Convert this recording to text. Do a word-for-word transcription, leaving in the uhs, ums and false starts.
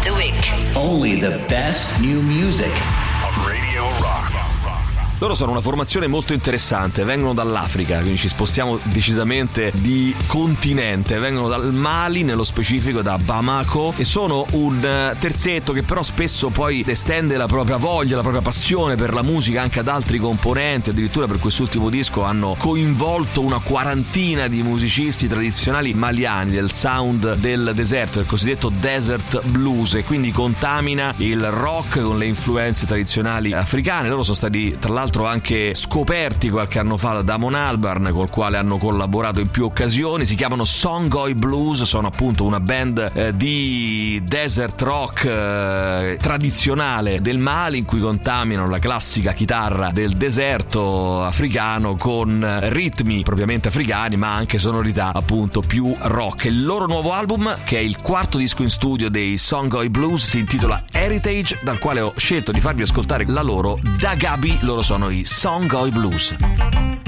of the week. Only the best new music. Radio Rock. Loro sono una formazione molto interessante, vengono dall'Africa, quindi ci spostiamo decisamente di continente, vengono dal Mali, nello specifico da Bamako, e sono un terzetto che però spesso poi estende la propria voglia, la propria passione per la musica anche ad altri componenti. Addirittura per quest'ultimo disco hanno coinvolto una quarantina di musicisti tradizionali maliani del sound del deserto, del cosiddetto desert blues, e quindi contamina il rock con le influenze tradizionali africane. Loro sono stati tra l'altro anche scoperti qualche anno fa da Damon Albarn, col quale hanno collaborato in più occasioni. Si chiamano Songhai Blues, sono appunto una band eh, di desert rock eh, tradizionale del Mali, in cui contaminano la classica chitarra del deserto africano con ritmi propriamente africani, ma anche sonorità appunto più rock. Il loro nuovo album, che è il quarto disco in studio dei Songhai Blues, si intitola Heritage, dal quale ho scelto di farvi ascoltare la loro Dagabi. Loro sono i Songhai Blues.